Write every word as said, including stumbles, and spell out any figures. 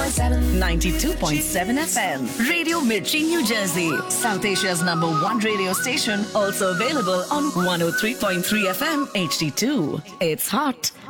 ninety-two point seven F M. Radio Mirchi, New Jersey. South Asia's number one radio station. Also available on one oh three point three F M H D two. It's hot.